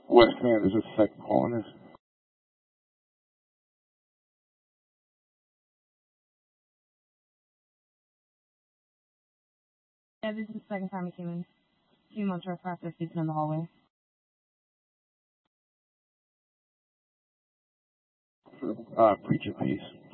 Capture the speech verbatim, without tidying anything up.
West Command, is this the second call on this? Yeah, this is the second time he came in. Two months or after sleeping in the hallway. Uh, preach of peace.